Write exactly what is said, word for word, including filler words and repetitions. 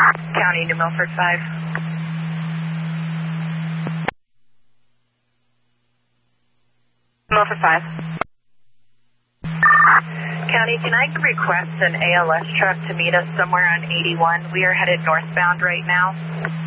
County, New Milford five. Milford five. County, can I request an A L S truck to meet us somewhere on eighty-one? We are headed northbound right now.